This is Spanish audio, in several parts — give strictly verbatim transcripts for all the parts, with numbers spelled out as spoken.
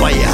para allá.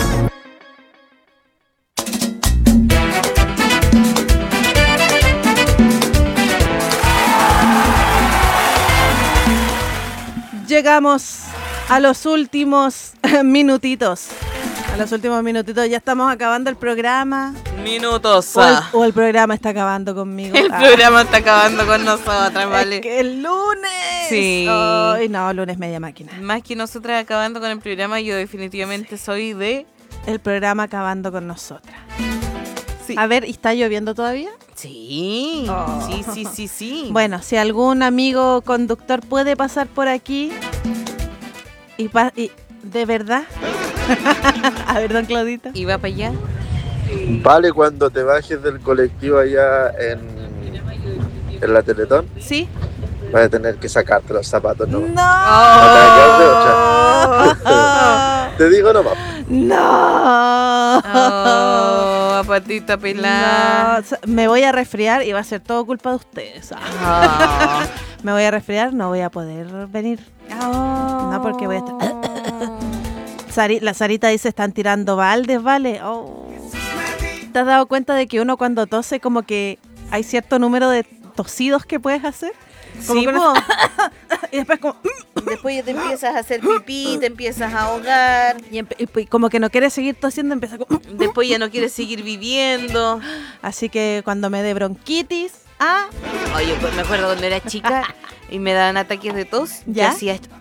Llegamos a los últimos minutitos. A los últimos minutitos. Ya estamos acabando el programa. Minutos. O el, o el programa está acabando conmigo. El ah. programa está acabando con nosotras, ¿vale? Es que el lunes. Sí. Ay, no, lunes media máquina. Más que nosotras acabando con el programa, yo definitivamente sí. soy de... El programa acabando con nosotras. Sí. A ver, ¿y está lloviendo todavía? Sí, oh. sí, sí, sí, sí. Bueno, si algún amigo conductor puede pasar por aquí y, pa y de verdad. A ver, don Claudito. ¿Y va para allá? Vale, cuando te bajes del colectivo allá en, en la Teletón, ¿Sí? vas a tener que sacarte los zapatos, ¿no? ¡No! No te vas a quedar de otra. Te digo nomás. ¡No! Oh, patita pelada. No, me voy a resfriar y va a ser todo culpa de ustedes. Oh. Me voy a resfriar, no voy a poder venir. Oh. No, porque voy a estar... Sari, la Sarita dice, están tirando baldes, ¿vale? Oh. ¿Te has dado cuenta de que uno cuando tose como que hay cierto número de tosidos que puedes hacer? Como Sí, que po. y después como... Después ya te empiezas a hacer pipí, te empiezas a ahogar. Y, y, y como que no quieres seguir tosiendo, empieza como... Después ya no quieres seguir viviendo. Así que cuando me dé bronquitis... Ah, Oye, pues me acuerdo cuando era chica y me daban ataques de tos. ¿Ya? Yo hacía esto.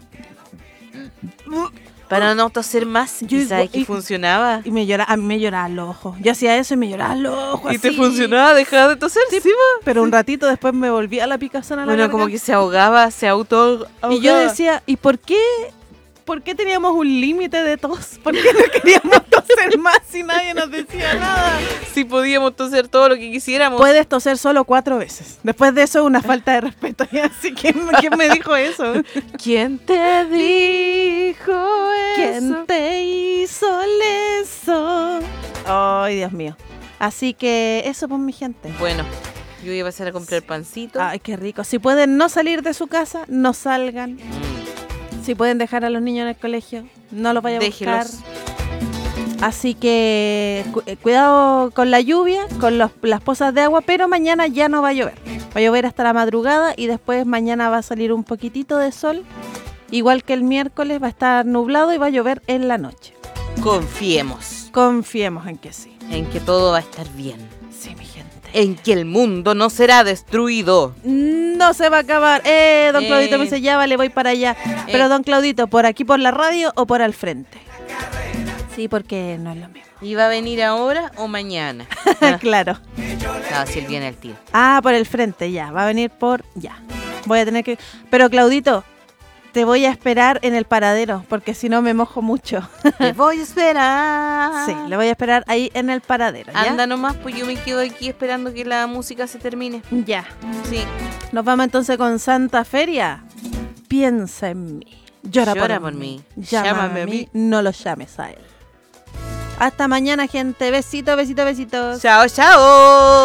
Para no toser más. Yo ¿Y sabes igual- que y- funcionaba? y me llora, a mí me lloraban los ojos. Yo hacía eso y me lloraban los ojos. ¿Y te así. funcionaba? ¿Dejaba de toser? Sí, po. Pero un ratito después me volvía la picazón a la Bueno, como garganta. que se ahogaba, se auto ahogaba. Y yo decía, ¿y por qué? ¿Por qué teníamos un límite de tos? ¿Por qué no queríamos toser más si nadie nos decía nada? Si podíamos toser todo lo que quisiéramos. Puedes toser solo cuatro veces. Después de eso es una falta de respeto. Así que, ¿quién me dijo eso? ¿Quién te dijo eso? ¿Quién te hizo eso? Ay, Dios mío. Así que eso, pues, mi gente. Bueno, yo iba a pasar a comprar pancito. Ay, qué rico. Si pueden no salir de su casa, no salgan. Mm. Si pueden dejar a los niños en el colegio, no los vayan a buscar. Déjelos. Así que cu eh, cuidado con la lluvia, con los, las pozas de agua, pero mañana ya no va a llover. Va a llover hasta la madrugada y después mañana va a salir un poquitito de sol. Igual que el miércoles va a estar nublado y va a llover en la noche. Confiemos Confiemos en que sí. en que todo va a estar bien. Sí, mi gente. En que el mundo no será destruido. No se va a acabar. Eh, don Eh. Claudito me dice, ya vale, voy para allá. Pero Eh. don Claudito, ¿por aquí por la radio o por al frente? Sí, porque no es lo mismo. ¿Y va a venir ahora o mañana? Claro. No, si él viene al tiro. Ah, por el frente, ya. Va a venir por... Ya. Voy a tener que... Pero, Claudito, te voy a esperar en el paradero, porque si no me mojo mucho. Te voy a esperar. Sí, le voy a esperar ahí en el paradero, ¿ya? Anda nomás, pues yo me quedo aquí esperando que la música se termine. Ya. Sí. Nos vamos entonces con Santa Feria. Piensa en mí. Llora, Llora por, por mí. mí. Llámame, Llámame a a mí. mí. No lo llames a él. Hasta mañana, gente. Besito, besito, besitos. Chao, chao.